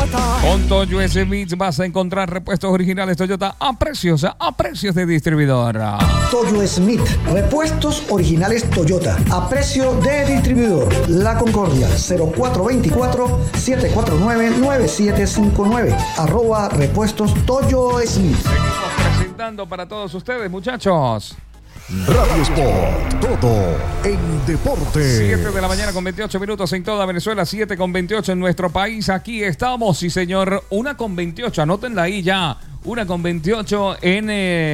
Con Toyo Smith vas a encontrar repuestos originales Toyota a precios de distribuidor. Toyo Smith, repuestos originales Toyota a precio de distribuidor. La Concordia, 0424-749-9759. @repuestos Toyo Smith. Seguimos presentando para todos ustedes, muchachos. Radio Sport, todo en deporte. 7 de la mañana con 28 minutos en toda Venezuela, 7 con 28 en nuestro país. Aquí estamos, sí señor, 1 con 28, anótenla ahí ya. 1 con 28 en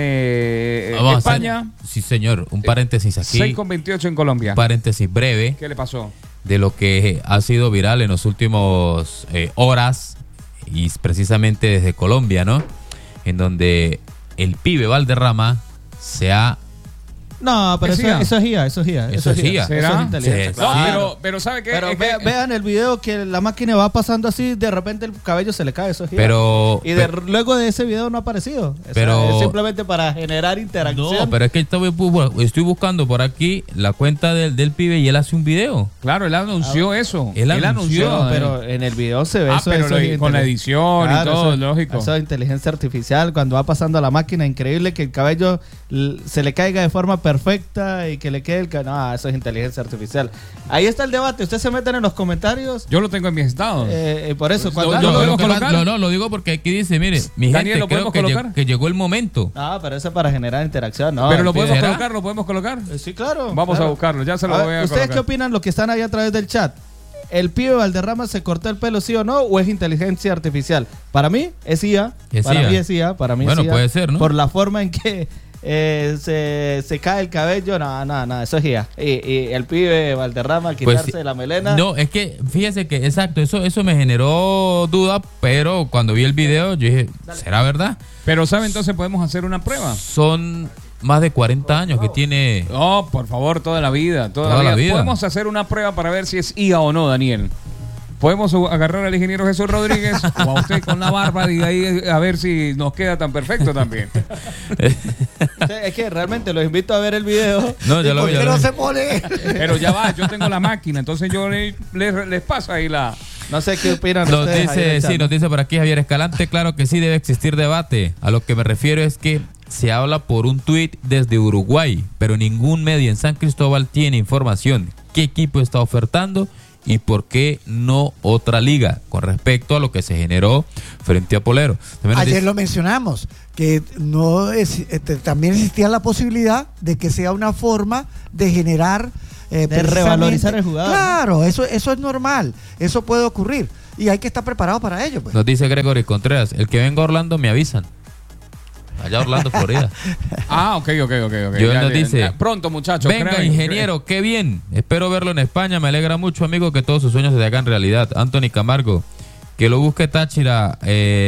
España. Sí señor, un paréntesis aquí. 6 con 28 en Colombia. Un paréntesis breve. ¿Qué le pasó? De lo que ha sido viral en los últimos horas, y precisamente desde Colombia, ¿no? En donde el pibe Valderrama se ha... No, pero eso es IA. Eso es IA. ¿Será? Eso es inteligencia. No, Claro. pero ¿sabe qué? Pero vean el video que la máquina va pasando así, de repente el cabello se le cae, eso es IA. Pero, luego de ese video no ha aparecido. Pero, es simplemente para generar interacción. No, pero es que estoy buscando por aquí la cuenta del pibe y él hace un video. Claro, él anunció eso. Él anunció. Pero en el video se ve eso. Pero con la edición, claro, y todo, lógico. Eso es inteligencia artificial. Cuando va pasando a la máquina, increíble que el cabello se le caiga de forma perfecta y que le quede no, eso es inteligencia artificial. Ahí está el debate. Ustedes se meten en los comentarios. Yo lo tengo en mi estado. Por eso, lo digo porque aquí dice, mire, mi Daniel, gente, creo que llegó el momento. Ah, pero eso es para generar interacción. No, pero lo podemos colocar. Sí, claro. Vamos a buscarlo, ya se lo voy a colocar. ¿Ustedes qué opinan, los que están ahí a través del chat? ¿El pibe Valderrama se cortó el pelo, sí o no? ¿O es inteligencia artificial? Para mí es IA. Para mí es IA. Bueno, puede ser, ¿no? Por la forma en que se cae el cabello, no, eso es IA. Y el pibe Valderrama quitarse la melena. No, es que fíjese que exacto, eso me generó duda, pero cuando vi el video yo dije, ¿será verdad? Pero ¿sabe? Entonces podemos hacer una prueba. Son más de 40 años que tiene. No, por favor, toda la vida. Podemos hacer una prueba para ver si es IA o no, Daniel. Podemos agarrar al ingeniero Jesús Rodríguez o a usted con la barba y ahí a ver si nos queda tan perfecto también. Es que realmente los invito a ver el video. No, ya lo vi. No se pone. Pero ya va, yo tengo la máquina, entonces yo les paso ahí la... No sé qué opinan nos dice por aquí Javier Escalante, claro que sí debe existir debate. A lo que me refiero es que se habla por un tuit desde Uruguay, pero ningún medio en San Cristóbal tiene información. ¿Qué equipo está ofertando? ¿Y por qué no otra liga? Con respecto a lo que se generó frente a Polero. Ayer lo mencionamos, que también existía la posibilidad de que sea una forma de generar... de revalorizar el jugador. Claro, eso es normal. Eso puede ocurrir. Y hay que estar preparado para ello. Pues. Nos dice Gregory Contreras, el que venga a Orlando me avisan. Allá Orlando, Florida. Ok. Joel nos dice, pronto, muchachos. Venga, ingeniero, qué bien. Espero verlo en España. Me alegra mucho, amigo, que todos sus sueños se hagan realidad. Anthony Camargo, que lo busque Táchira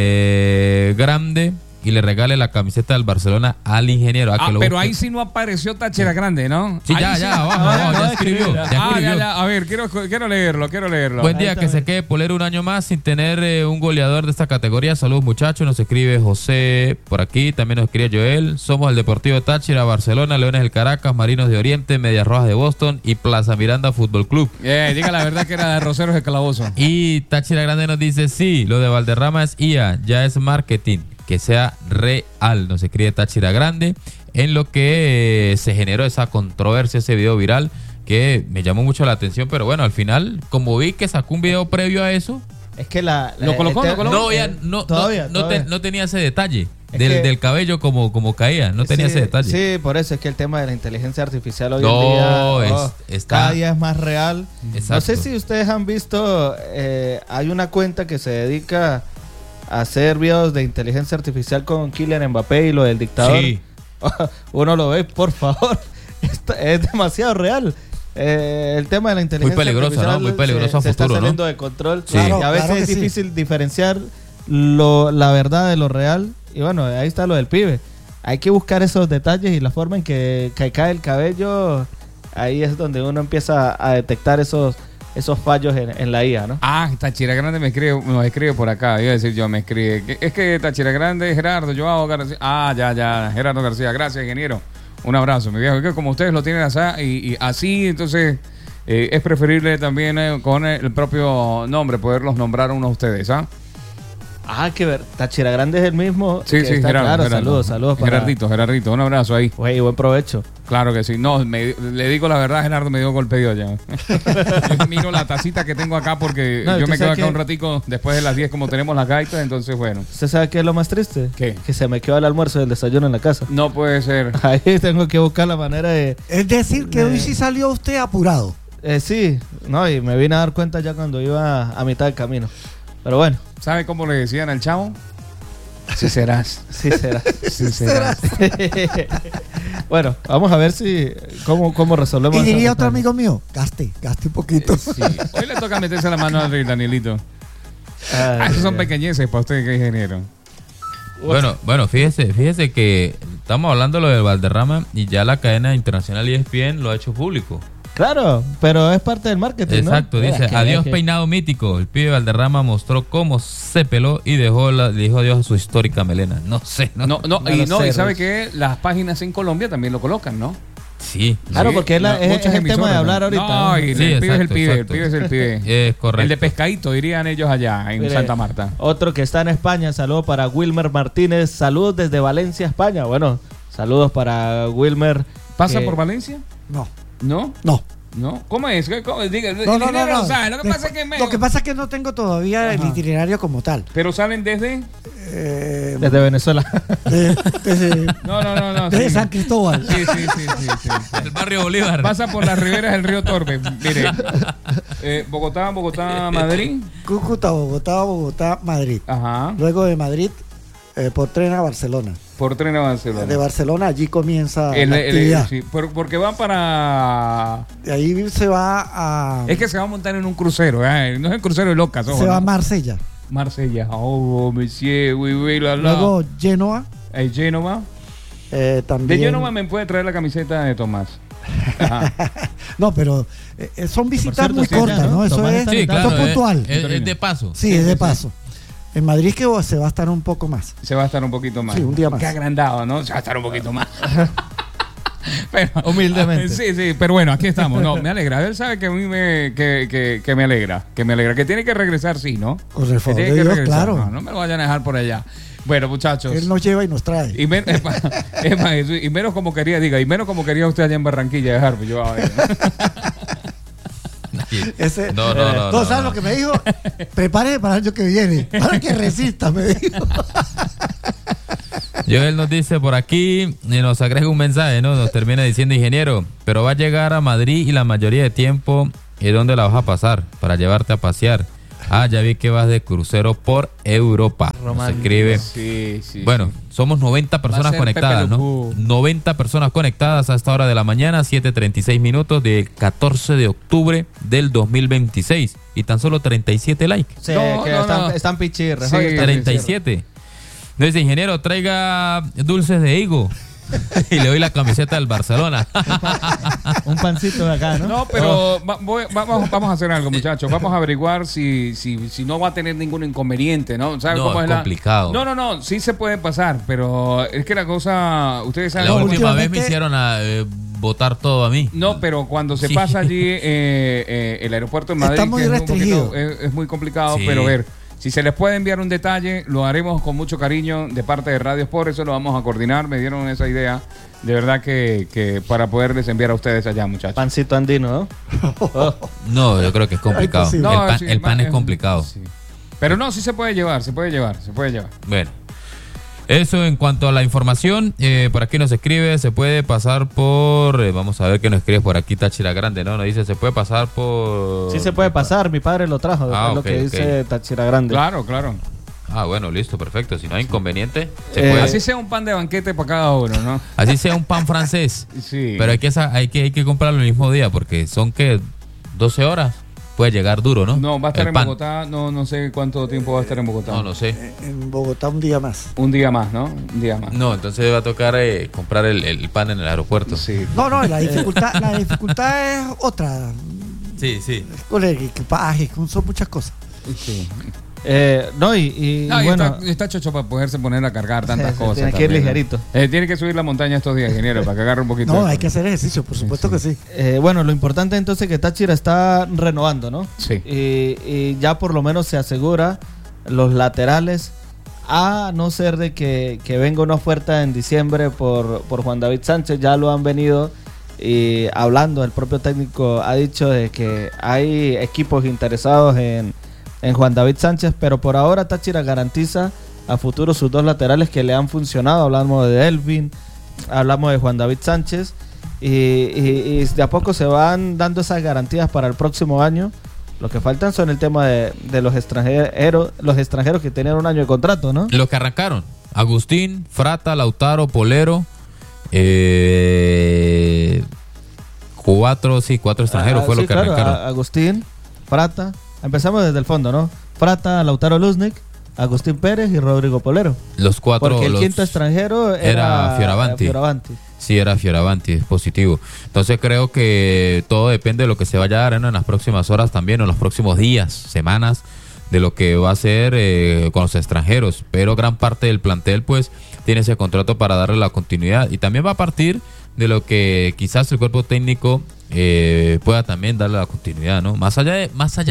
Grande y le regale la camiseta del Barcelona al ingeniero. Pero ahí sí no apareció Táchira Grande, ¿no? Sí, ya escribió. A ver, quiero leerlo. Buen día, que se quede Polero un año más sin tener un goleador de esta categoría. Saludos, muchachos. Nos escribe José por aquí, también nos escribe Joel. Somos el Deportivo Táchira, Barcelona, Leones del Caracas, Marinos de Oriente, Medias Rojas de Boston y Plaza Miranda Fútbol Club. Diga la verdad que era de Roseros de Calabozo. Y Táchira Grande nos dice, sí, lo de Valderrama es IA, ya es marketing. Que sea real, nos escribe Táchira Grande, en lo que se generó esa controversia, ese video viral, que me llamó mucho la atención, pero bueno, al final, como vi que sacó un video previo a eso, es que ¿Lo colocó? No tenía ese detalle del cabello como caía, no tenía ese detalle. Sí, por eso es que el tema de la inteligencia artificial hoy en día cada día es más real. Exacto. No sé si ustedes han visto, hay una cuenta que se dedica hacer videos de inteligencia artificial con Kylian Mbappé y lo del dictador. Sí. Uno lo ve, por favor. Es demasiado real. El tema de la inteligencia artificial muy peligroso a se futuro, está saliendo de control. Sí. Y a veces es difícil diferenciar la verdad de lo real. Y bueno, ahí está lo del pibe. Hay que buscar esos detalles y la forma en que cae el cabello. Ahí es donde uno empieza a detectar esos fallos en la IA, ¿no? Táchira Grande me escribe por acá. Iba a decir yo, me escribe. Es que Táchira Grande, Gerardo, Joao García. Ya, Gerardo García. Gracias, ingeniero. Un abrazo, mi viejo. Es que como ustedes lo tienen y así, entonces es preferible también con el propio nombre poderlos nombrar uno a ustedes, Ah, que ver, Táchira Grande es el mismo. Sí, que sí, está Gerardo. claro. Saludos para Gerardito, un abrazo ahí. Güey, buen provecho. Claro que sí. No, le digo la verdad, Gerardo me dio golpe de olla. Yo miro la tacita que tengo acá porque No, yo usted me quedo sabe acá que- un ratico después de las 10 como tenemos las gaitas, entonces bueno. ¿Usted sabe qué es lo más triste? ¿Qué? Que se me quedó el almuerzo y el desayuno en la casa. No puede ser. Ahí tengo que buscar la manera de... Es decir, que hoy sí salió usted apurado. Sí, no, y me vine a dar cuenta ya cuando iba a mitad del camino. Pero bueno, ¿Sabe cómo le decían al chavo? Sí serás. sí será. Sí serás. Bueno, vamos a ver cómo resolvemos. Y esa diría otro montaña. amigo mío, gaste un poquito. Sí. Hoy le toca meterse la mano al Danielito. Ay, Esos son ay. pequeñeces para usted que es ingeniero. Bueno, fíjese que estamos hablando de lo del Valderrama y ya la cadena internacional ESPN lo ha hecho público. Claro, pero es parte del marketing, ¿no? Exacto, dice, Que- adiós que- peinado mítico. El pibe Valderrama mostró cómo se peló y le dijo adiós a su histórica melena. No sé, ¿no? No, No y lo sé, sabe Rich. que las páginas en Colombia también lo colocan, ¿no? Sí. Claro, Sí, porque es muchas el tema emisoras, de hablar ¿no? ahorita. No, y Sí, el pibe es el exacto, pibe, exacto. el pibe es el pibe. Es correcto. El de pescadito, dirían ellos allá en Mire, Santa Marta. Otro que está en España, saludos para Wilmer Martínez, saludos desde Valencia, España. Bueno, saludos para Wilmer. ¿Pasa que- por Valencia? No, ¿No? no. ¿No? ¿Cómo es? ¿Cómo? Diga, No, no, ingeniero, no, no. ¿sabe? Lo que pasa es que Lo que pasa es que no tengo todavía el Ajá. itinerario como tal. Pero salen desde... Desde Venezuela. Desde No. desde sí. San Cristóbal. Sí. El barrio Bolívar. Pasa por las riberas del río Torbe. Mire, Bogotá, Madrid. Cúcuta, Bogotá, Madrid. Ajá. Luego de Madrid, por tren a Barcelona. Por tren a Barcelona. De Barcelona allí comienza El- la el- actividad. sí, porque va para... De ahí se va a Es que se va a montar en un crucero, no es el crucero de locas, ojo, se va a ¿no? Marsella. Marsella. Oh, monsieur, oui, la. Luego Genoa. Génova. También. De Génova me puede traer la camiseta de Tomás. Ajá. No, pero son visitas cierto, muy sí, cortas, ya, ¿no? ¿no? Eso Tomás es, está Sí, en eso claro. es puntual. Es de paso. Sí, es de paso. En Madrid que se va a estar un poco más. Se va a estar un poquito más. Sí, un día más. Qué agrandado, ¿no? Se va a estar un poquito más. Pero, Humildemente. Sí, pero bueno, aquí estamos. No, me alegra. Él sabe que a mí que me alegra. Que tiene que regresar, sí, ¿no? Con el favor Que tiene de que Dios, regresar. claro. No me lo vayan a dejar por allá. Bueno, muchachos. Él nos lleva y nos trae. Y, y menos como quería usted allá en Barranquilla dejarme. Yo, a ver. Ese, No, no, no, ¿sabes no. lo que me dijo? Prepárese para el año que viene. Para que resista, me dijo. Joel nos dice por aquí, y nos agrega un mensaje, ¿no? Nos termina diciendo, ingeniero, pero va a llegar a Madrid y la mayoría de tiempo, ¿y dónde la vas a pasar? Para llevarte a pasear. Ah, ya vi que vas de crucero por Europa. Nos Romántico. escribe. Sí. Bueno, somos 90 personas ser conectadas, Pepe ¿no? Lupú. 90 personas conectadas a esta hora de la mañana, 7:36 minutos del 14 de octubre del 2026. Y tan solo 37 likes. Sí, No, que no, están, no. están pichirres. Sí, hoy están 37. No dice, ingeniero, traiga dulces de higo. Y le doy la camiseta del Barcelona. pichirres. Un pancito de acá, ¿no? No, pero vamos a hacer algo, muchachos. Vamos a averiguar si no va a tener ningún inconveniente, ¿no? ¿Sabe No, cómo es es complicado. No, sí se puede pasar, pero es que la cosa, ustedes saben. La No, última vez me últimamente- hicieron votar todo a mí. No, pero cuando se Sí. pasa allí el aeropuerto de Madrid, Está muy que es un restringido. poquito- es muy complicado, Sí. pero ver, si se les puede enviar un detalle, lo haremos con mucho cariño de parte de Radio Sport, eso lo vamos a coordinar, me dieron esa idea, de verdad que para poderles enviar a ustedes allá, muchachos. Pancito andino, ¿no? Oh, No, yo creo que es complicado. Ay, El posible. pan, sí, el pan es complicado. sí. Pero no, sí se puede llevar, se puede llevar. Bueno, eso en cuanto a la información. Por aquí nos escribe, se puede pasar por... vamos a ver qué nos escribe por aquí Táchira Grande, ¿no? Nos dice, se puede pasar por... sí se puede pasar, mi padre lo trajo. Ah, es lo ok, que ok. dice Táchira Grande. Claro. Ah, bueno, listo, perfecto. Si no hay inconveniente, se Eh, puede. Así sea un pan de banquete para cada uno, ¿no? Así sea un pan francés. Sí. Pero hay que comprarlo el mismo día porque son que 12 horas. Puede llegar duro, ¿no? No, va a estar El en pan. Bogotá, no sé cuánto tiempo va a estar en Bogotá. No sé. En Bogotá un día más. Un día más, ¿no? Un día más. No, entonces va a tocar comprar el pan en el aeropuerto. Sí. No, la dificultad es otra. Sí, sí. Con el equipaje, son muchas cosas. Sí. No, y No, y bueno, está chocho para poderse poner a cargar tantas Sí, cosas. tiene que ir también, ¿no? ligerito. Tiene que subir la montaña estos días, ingeniero, para que agarre un poquito. No, de- hay que hacer ejercicio, por supuesto que sí. bueno, lo importante entonces es que Táchira está renovando, ¿no? Sí. Y ya por lo menos se asegura los laterales a no ser de que venga una oferta en diciembre por Juan David Sánchez. Ya lo han venido hablando, el propio técnico ha dicho de que hay equipos interesados en Juan David Sánchez, pero por ahora Táchira garantiza a futuro sus dos laterales que le han funcionado. Hablamos de Elvin, hablamos de Juan David Sánchez, y de a poco se van dando esas garantías para el próximo año. Lo que faltan son el tema de los extranjeros que tenían un año de contrato, ¿no? Los que arrancaron: Agustín, Frata, Lautaro, Polero, cuatro extranjeros fue lo que arrancaron. Agustín, Frata, empezamos desde el fondo, ¿no? Frata, Lautaro Luznik, Agustín Pérez y Rodrigo Polero. Los cuatro. Porque el quinto extranjero era Fioravanti. Sí, era Fioravanti, es positivo. Entonces creo que todo depende de lo que se vaya a dar en las próximas horas también, o en los próximos días, semanas, de lo que va a ser con los extranjeros. Pero gran parte del plantel pues tiene ese contrato para darle la continuidad, y también va a partir de lo que quizás el cuerpo técnico pueda también darle la continuidad, ¿no? Más allá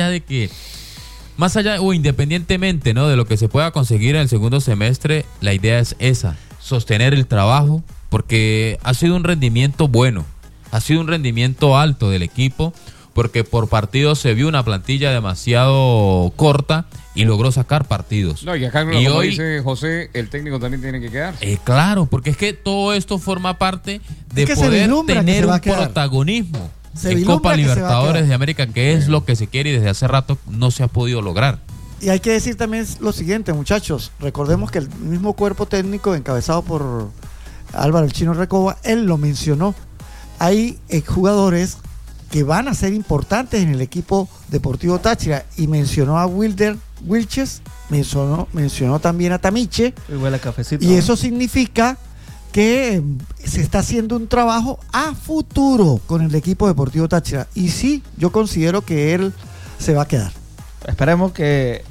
o independientemente, ¿no?, de lo que se pueda conseguir en el segundo semestre, la idea es esa: sostener el trabajo, porque ha sido un rendimiento bueno, ha sido un rendimiento alto del equipo, porque por partido se vio una plantilla demasiado corta y logró sacar partidos. No, y acá, como hoy dice José, el técnico también tiene que quedar. Claro, porque es que todo esto forma parte de poder tener un protagonismo en Copa Libertadores de América, que es lo que se quiere y desde hace rato no se ha podido lograr. Y hay que decir también lo siguiente, muchachos. Recordemos que el mismo cuerpo técnico encabezado por Álvaro el Chino Recoba, él lo mencionó. Hay jugadores que van a ser importantes en el equipo Deportivo Táchira, y mencionó a Wilder Wilches, mencionó también a Tamiche, y eso significa que se está haciendo un trabajo a futuro con el equipo Deportivo Táchira, y sí, yo considero que él se va a quedar. Esperemos que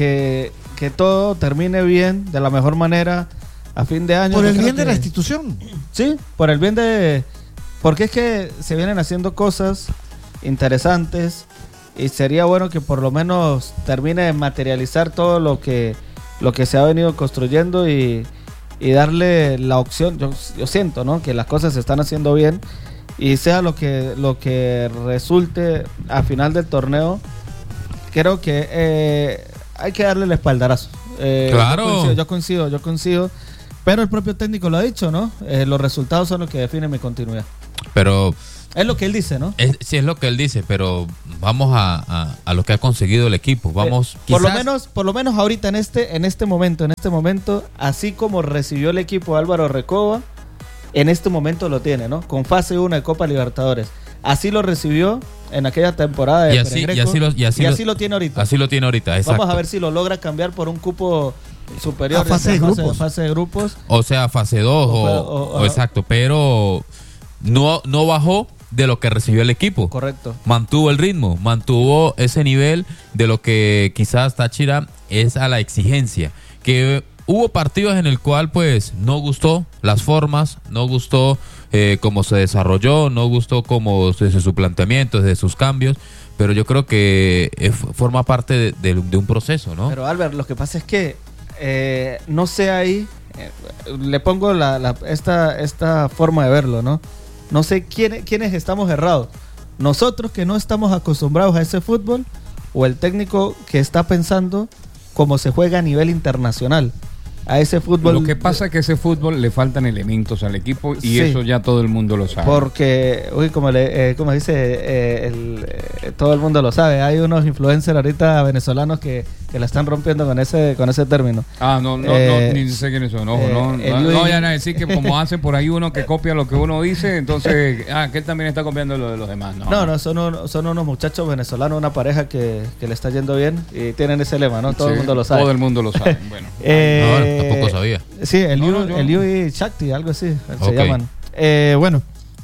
todo termine bien, de la mejor manera, a fin de año. Por el bien de la institución. Sí, por el bien porque es que se vienen haciendo cosas interesantes, y sería bueno que por lo menos termine de materializar todo lo que se ha venido construyendo, y darle la opción. Yo siento, ¿no?, que las cosas se están haciendo bien, y sea lo que resulte a final del torneo, creo que hay que darle el espaldarazo. Claro. Yo coincido. Pero el propio técnico lo ha dicho, ¿no? Los resultados son los que definen mi continuidad. Pero es lo que él dice, ¿no? Sí, es lo que él dice, pero vamos a lo que ha conseguido el equipo. Vamos, por lo menos ahorita en este momento, así como recibió el equipo Álvaro Recoba, en este momento lo tiene, ¿no? Con fase 1 de Copa Libertadores. Así lo recibió en aquella temporada de Peregreco, y así lo tiene ahorita. Así lo tiene ahorita, exacto. Vamos a ver si lo logra cambiar por un cupo superior a fase de grupos. O sea, fase 2 o exacto, pero no bajó de lo que recibió el equipo. Correcto. Mantuvo el ritmo, mantuvo ese nivel de lo que quizás Táchira es a la exigencia. Que hubo partidos en el cual pues no gustó las formas, no gustó cómo se desarrolló, no gustó cómo desde su planteamiento, desde sus cambios, pero yo creo que forma parte de un proceso, ¿no? Pero Albert, lo que pasa es que no sé ahí, le pongo esta forma de verlo, ¿no? No sé quiénes estamos errados. Nosotros que no estamos acostumbrados a ese fútbol, o el técnico que está pensando cómo se juega a nivel internacional, a ese fútbol. Lo que pasa es que a ese fútbol le faltan elementos al equipo, y sí, eso ya todo el mundo lo sabe. Porque, como dice, todo el mundo lo sabe. Hay unos influencers ahorita venezolanos que la están rompiendo con ese término. No, ni sé quiénes son. Ojo, no vayan a decir que como hacen por ahí uno que copia lo que uno dice, entonces, que él también está copiando lo de los demás. No, son unos muchachos venezolanos, una pareja que le está yendo bien, y tienen ese lema, ¿no? Todo el mundo lo sabe. Todo el mundo lo sabe. Bueno. Tampoco sabía. Sí, el Yui Shakti, algo así se llaman. Bueno,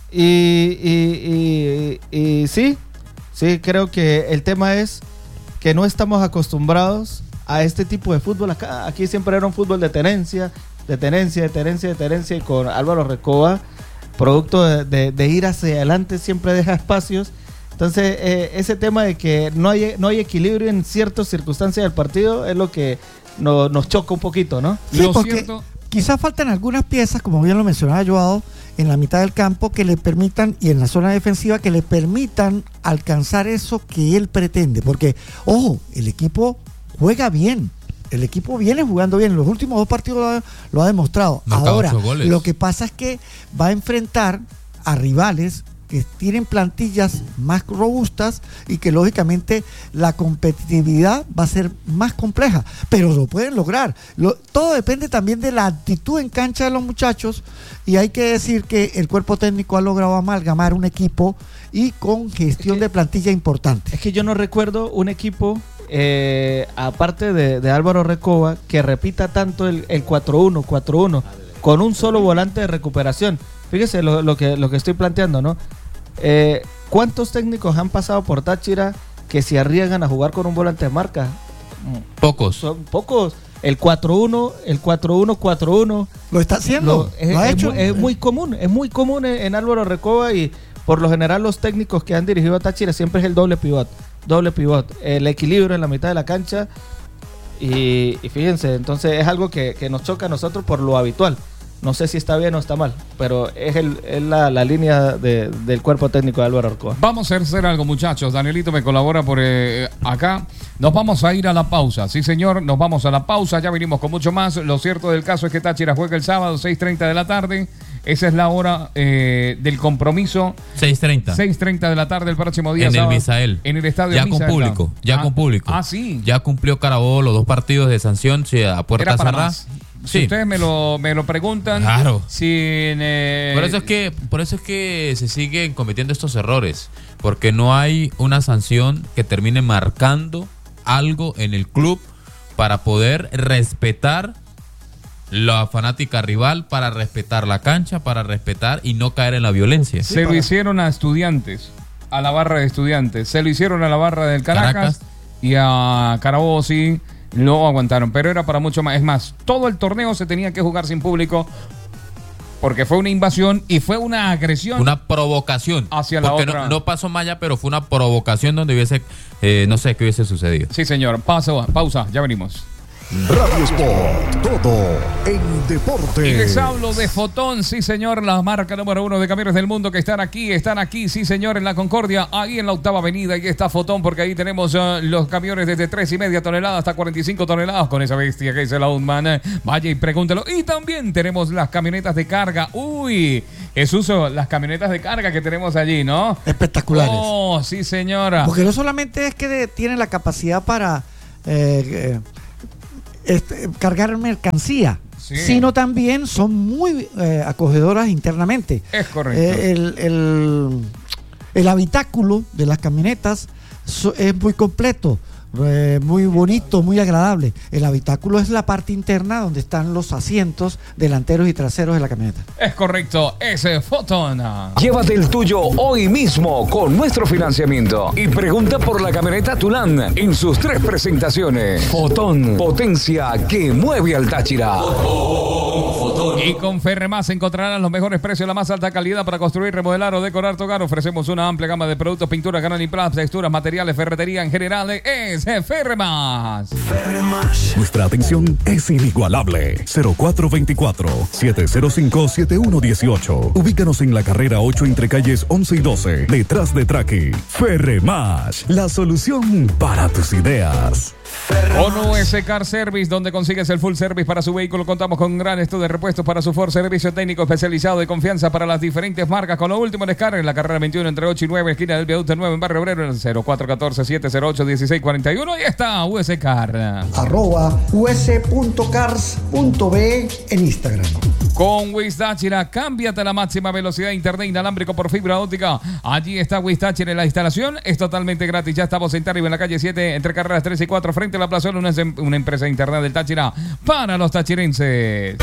y sí, creo que el tema es que no estamos acostumbrados a este tipo de fútbol. Aquí siempre era un fútbol de tenencia, y con Álvaro Recoba, producto de ir hacia adelante, siempre deja espacios. Entonces, ese tema de que no hay equilibrio en ciertas circunstancias del partido es lo que nos choca un poquito, ¿no? Sí, Lo porque cierto- quizás faltan algunas piezas, como bien lo mencionaba Joao, en la mitad del campo que le permitan, y en la zona defensiva, que le permitan alcanzar eso que él pretende. Porque, ojo, el equipo juega bien. El equipo viene jugando bien. En los últimos 2 partidos lo ha demostrado. Marca Ahora, 8 goles. lo que pasa es que va a enfrentar a rivales que tienen plantillas más robustas y que lógicamente la competitividad va a ser más compleja, pero lo pueden lograr. Todo depende también de la actitud en cancha de los muchachos, y hay que decir que el cuerpo técnico ha logrado amalgamar un equipo y con gestión de plantilla importante. Es que yo no recuerdo un equipo, aparte de Álvaro Recoba, que repita tanto el 4-1, 4-1, con un solo volante de recuperación. Fíjese lo que estoy planteando, ¿no? ¿Cuántos técnicos han pasado por Táchira que se arriesgan a jugar con un volante de marca? Pocos. Son pocos. El 4-1, el 4-1, 4-1. Lo está haciendo, lo ha hecho. Es muy común en Álvaro Recoba, y por lo general los técnicos que han dirigido a Táchira siempre es el doble pivot, el equilibrio en la mitad de la cancha, y fíjense, entonces es algo que nos choca a nosotros por lo habitual. No sé si está bien o está mal, pero es la línea del cuerpo técnico de Álvaro Recoba. Vamos a hacer algo, muchachos. Danielito me colabora por acá. Nos vamos a ir a la pausa. Sí, señor, nos vamos a la pausa. Ya venimos con mucho más. Lo cierto del caso es que Táchira juega el sábado, 6:30 de la tarde. Esa es la hora del compromiso. 6:30. 6:30 de la tarde el próximo día. En el sábado, Misael. En el estadio Ya Misael, con público. Ya con público. Ah, sí. Ya cumplió Carabobo los 2 partidos de sanción, sí, a puerta Era para cerrada. más. Si Sí. ustedes me lo preguntan. Claro. Sin, Por eso es que se siguen cometiendo estos errores, porque no hay una sanción que termine marcando algo en el club para poder respetar la fanática rival, para respetar la cancha, para respetar y no caer en la violencia. Se lo hicieron a Estudiantes, a la barra de Estudiantes. Se lo hicieron a la barra del Caracas. Y a Carabobo sí lo aguantaron, pero era para mucho más. Es más, todo el torneo se tenía que jugar sin público porque fue una invasión y fue una agresión. Una provocación. Hacia la porque otra. no pasó malla, pero fue una provocación donde hubiese, no sé qué hubiese sucedido. Sí, señor. Pausa, ya venimos. Radio Sport, todo en deporte. Y les hablo de Fotón, sí señor, la marca número 1 de camiones del mundo que están aquí, sí señor, en la Concordia, ahí en la 8ª avenida, y está Fotón, porque ahí tenemos los camiones desde 3,5 toneladas hasta 45 toneladas, con esa bestia que es el Outman, vaya y pregúntelo. Y también tenemos las camionetas de carga, Jesús, las camionetas de carga que tenemos allí, ¿no? Espectaculares. Oh, sí señora. Porque no solamente es que tienen la capacidad para cargar mercancía, Sí. sino también son muy acogedoras internamente. Es correcto. El habitáculo de las camionetas es muy completo, muy bonito, muy agradable. El habitáculo es la parte interna donde están los asientos delanteros y traseros de la camioneta. Es correcto, ese Fotón. Llévate el tuyo hoy mismo con nuestro financiamiento y pregunta por la camioneta Tulan en sus 3 presentaciones. Fotón, potencia que mueve al Táchira. Y con Ferremás encontrarán los mejores precios, la más alta calidad para construir, remodelar o decorar tu hogar. Ofrecemos una amplia gama de productos, pinturas, granuladas, texturas, materiales, ferretería en general. Es Ferremás. Nuestra atención es inigualable. 0424-705-7118. Ubícanos en la carrera 8 entre calles 11 y 12, detrás de Traqui. Ferremás, la solución para tus ideas. ONU S Car Service, donde consigues el full service para su vehículo. Contamos con un gran estudio de repuestos para su Ford, servicio técnico especializado de confianza para las diferentes marcas. Con lo último en Scar, en la carrera 21 entre 8 y 9, esquina del Viaducto 9 en Barrio Obrero, en el 0414-708-1641. Y está US Car. @us.cars.be en Instagram. Con Wiz Táchira, cámbiate a la máxima velocidad de internet inalámbrico por fibra óptica. Allí está Wiz Táchira. La instalación es totalmente gratis. Ya estamos en Tarima, en la calle 7, entre carreras 3 y 4, frente a la plaza, una empresa de internet del Táchira para los tachirenses.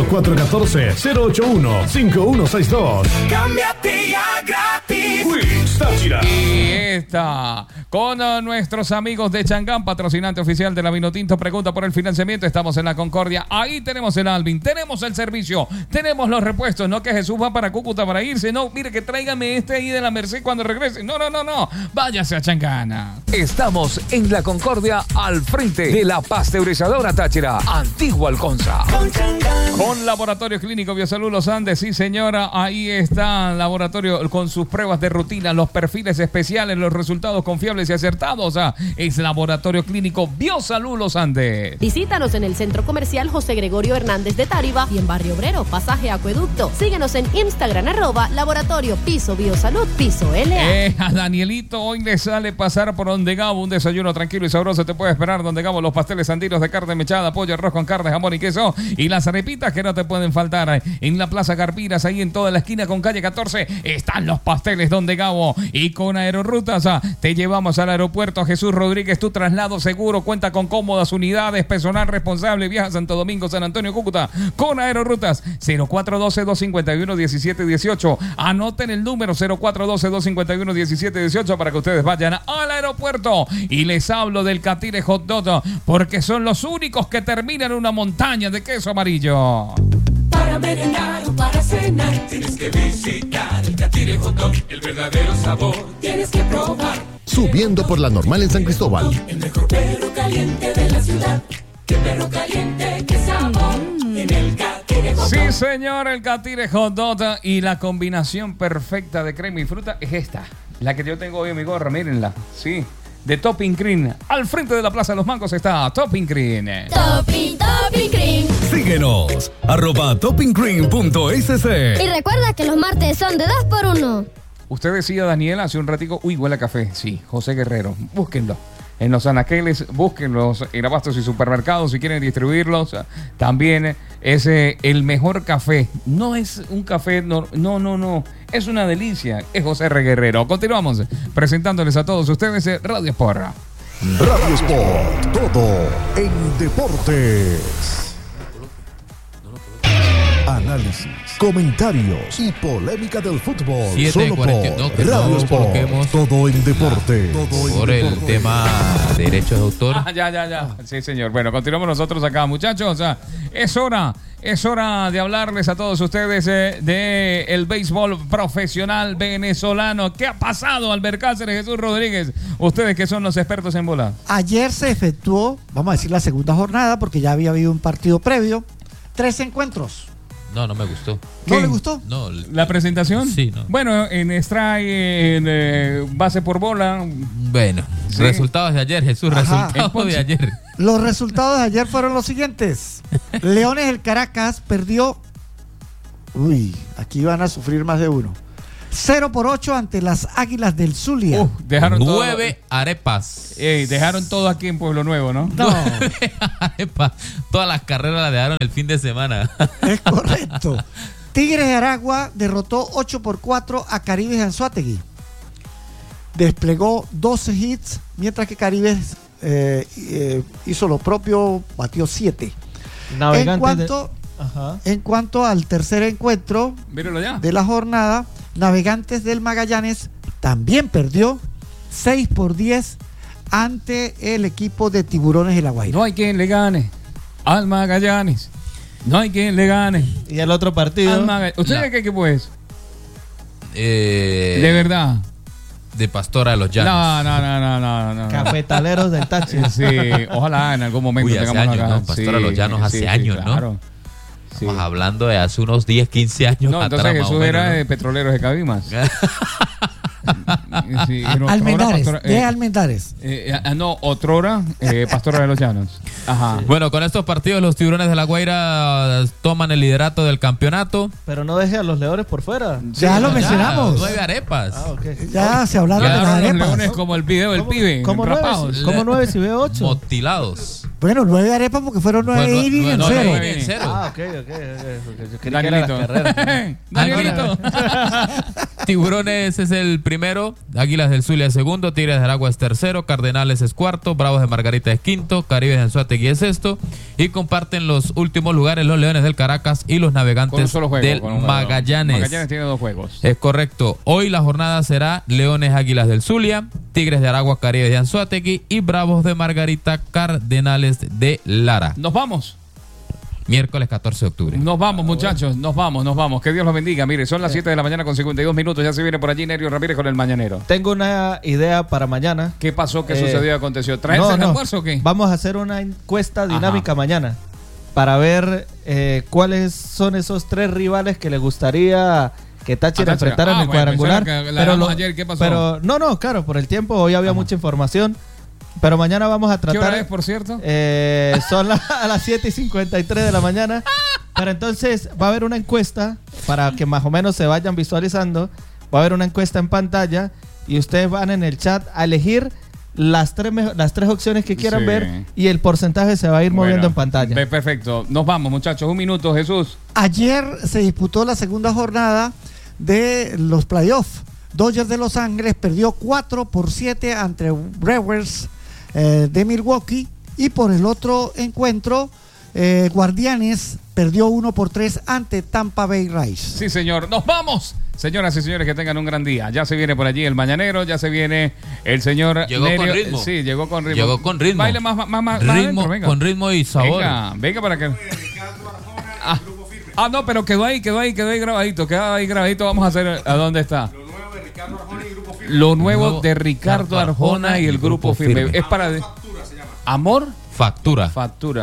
0414-081-5162. Cámbiate ya gratis. Wiz Táchira. Y está con nuestros amigos de Changán, patrocinante oficial de la Vinotinto. Pregunta por el financiamiento. Estamos en la Concordia. Ahí tenemos el Alvin, tenemos el servicio, tenemos los repuestos. No que Jesús va para Cúcuta para irse. No, mire que tráigame este ahí de la Merced cuando regrese. No. Váyase a Changana. Estamos en la Concordia al frente de la pasteurizadora Táchira, Antigua Alconza. Con Laboratorio Clínico Biosalud Los Andes, sí señora, ahí está el laboratorio con sus pruebas de rutina, los perfiles especiales, los resultados confiables y acertados. Es Laboratorio Clínico Biosalud Los Andes. Visítanos en el Centro Comercial José Gregorio Hernández de Táriba y en Barrio Obrero, Pasaje Acueducto. Síguenos en Instagram, @Laboratorio Piso Biosalud Piso LA. A Danielito hoy le sale pasar por Donde Gabo, un desayuno tranquilo y sabroso te puede esperar. Donde Gabo, los pasteles andinos de carne mechada, pollo, arroz con carne, jamón y queso y las arepitas que no te pueden faltar. En la Plaza Carpiras, ahí en toda la esquina con calle 14, están los pasteles Donde Gabo. Y con Aerorrutas te llevamos al aeropuerto Jesús Rodríguez, tu traslado seguro, cuenta con cómodas unidades, personal responsable, viaja a Santo Domingo, San Antonio, Cúcuta, con Aerorrutas. 0412-251-1718. Anoten el número 0412-251-1718 para que ustedes vayan al aeropuerto. Y les hablo del Catire Hot Dog porque son los únicos que terminan una montaña de queso amarillo. Para merendar o para cenar, tienes que visitar el Catire Hot Dog, el verdadero sabor, tienes que probar. Subiendo por la Normal en San Cristóbal. El mejor perro caliente de la ciudad. ¡Qué perro caliente, qué sabor! En el Catire Hot Dog. Sí, señor, el Catire Hot Dog. Y la combinación perfecta de crema y fruta es esta. La que yo tengo hoy en mi gorra, mírenla. Sí, de Topping Cream. Al frente de la Plaza de los Mangos está Topping Cream. Topping Cream. Síguenos, @toppingcream.sc. Y recuerda que los martes son de 2x1. Usted decía, Daniel, hace un ratico, huele a café. Sí, José Guerrero, búsquenlo. En los anaqueles, búsquenlos en abastos y supermercados si quieren distribuirlos. También es el mejor café. No es un café, no. Es una delicia. Es José R. Guerrero. Continuamos presentándoles a todos ustedes Radio Sport. Radio Sport, todo en deportes. Análisis, comentarios y polémica del fútbol. 7:42, que Radio no Sport, coloquemos todo en deportes. por el tema de derechos de autor. Ya. Sí, señor. Bueno, continuamos nosotros acá, muchachos. Es hora de hablarles a todos ustedes de el béisbol profesional venezolano. ¿Qué ha pasado, Albert Cáceres, Jesús Rodríguez? Ustedes que son los expertos en bola. Ayer se efectuó, vamos a decir, la segunda jornada, porque ya había habido un partido previo. 3 encuentros. No me gustó. ¿No ¿Qué? le gustó? No. ¿La presentación? Sí, no. Bueno, en strike, en base por bola. Bueno, Sí. resultados de ayer, Jesús, Ajá. resultados de ayer. Los resultados de ayer fueron los siguientes. Leones del Caracas perdió. Uy, aquí van a sufrir más de uno. 0-8 ante las Águilas del Zulia. Dejaron 9 arepas. dejaron todo aquí en Pueblo Nuevo, ¿no? No, Arepas. Todas las carreras las dejaron el fin de semana. es correcto. Tigres de Aragua derrotó 8-4 a Caribes de Anzoátegui. Desplegó 12 hits, mientras que Caribes hizo lo propio, batió 7. En cuanto al tercer encuentro Míralo ya. de la jornada, Navegantes del Magallanes también perdió 6-10 ante el equipo de Tiburones de La Guaira. No hay quien le gane al Magallanes. No hay quien le gane Y el otro partido. al Magallanes. ¿Usted La- de qué equipo es? De De verdad. Pastora de los Llanos. No. Cafetaleros del Táchira. Sí, ojalá en algún momento Uy, hace tengamos años, acá. ¿no? Pastora de los Llanos hace años, ¿no? claro. Sí. Estamos hablando de hace unos 10, 15 años No, atrás, entonces más o Jesús era menos, de Petroleros de Cabimas. Sí, en otrora Almendares, pastora- de Almendares. otrora Pastora de los Llanos. Ajá. ¿no? Bueno, con estos partidos los Tiburones de La Guaira toman el liderato del campeonato. Pero no deje a los Leones por fuera. Ya lo mencionamos. 9 arepas. Ah, ok. Ya se hablaron de las Quedaron los arepas. leones como el video del pibe, ¿Cómo rapados. 9? ¿Cómo 9 si veo 8? Motilados. Bueno, 9 arepas porque fueron 9 Bueno, innings en no, cero. 9 en cero. Ah, ok. Yo quería que era las Danielito. carreras. Danielito. Tiburones es el primero, Águilas del Zulia es segundo, Tigres del Aragua es tercero, Cardenales es cuarto, Bravos de Margarita es quinto, Caribe de Anzoátegui es sexto y comparten los últimos lugares los Leones del Caracas y los Navegantes del Magallanes. Magallanes tiene 2 juegos. Es correcto. Hoy la jornada será Leones Águilas del Zulia, Tigres de Aragua, Caribe de Anzoátegui y Bravos de Margarita, Cardenales de Lara. Nos vamos. Miércoles 14 de octubre. Nos vamos, muchachos, nos vamos. Que Dios los bendiga. Mire, son las 7 de la mañana con 52 minutos. Ya se viene por allí Nerio Ramírez con el Mañanero. Tengo una idea para mañana. ¿Qué pasó? ¿Qué sucedió? ¿Aconteció? ¿Traerse el almuerzo o qué? Vamos a hacer una encuesta dinámica mañana para ver cuáles son esos 3 rivales que le gustaría que Táchira enfrentara en el cuadrangular. Ayer, ¿qué pasó? Pero no, claro, por el tiempo hoy había mucha información. Pero mañana vamos a tratar. ¿Qué hora es, por cierto? Son a las 7:53 de la mañana. Pero entonces va a haber una encuesta para que más o menos se vayan visualizando. Va a haber una encuesta en pantalla y ustedes van en el chat a elegir las tres opciones que quieran ver y el porcentaje se va a ir moviendo en pantalla. Perfecto. Nos vamos, muchachos. 1 minuto, Jesús. Ayer se disputó la segunda jornada de los playoffs. Dodgers de Los Ángeles perdió 4-7 ante Brewers de Milwaukee, y por el otro encuentro Guardianes perdió 1-3 ante Tampa Bay Rays. Sí, señor. Nos vamos. Señoras y señores, que tengan un gran día. Ya se viene por allí el Mañanero, ya se viene el señor Llegó Nerio. con ritmo. Sí, llegó con ritmo. Llegó con ritmo. Baile más ritmo, adentro, venga. con ritmo y sabor. Venga para que... no, pero quedó ahí grabadito. Vamos a hacer a dónde está. Lo nuevo de Ricardo Arjona y el Grupo Firme. Es para... ¿Amor? Factura.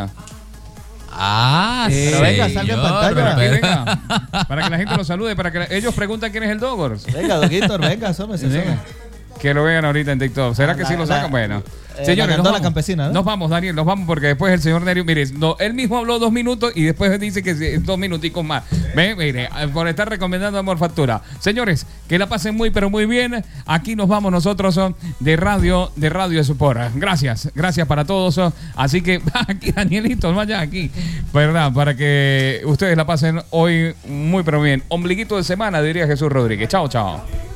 Pero venga, salga en pantalla. Venga, para que la gente lo salude, para que ellos preguntan quién es el Dogors. Venga, Doguito, venga, asómese. Que lo vean ahorita en TikTok. ¿Será que sí lo sacan? Bueno. Señores, la campesina, ¿no? Nos vamos, Daniel, nos vamos porque después el señor Nerio, mire, él mismo habló 2 minutos y después dice que 2 minuticos más. Mire, por estar recomendando Amor Factura. Señores, que la pasen muy, pero muy bien. Aquí nos vamos nosotros de Radio Support. Gracias para todos. Así que aquí, Danielito, vaya aquí, ¿verdad? Para que ustedes la pasen hoy muy, pero bien. Ombliguito de semana, diría Jesús Rodríguez. Chao.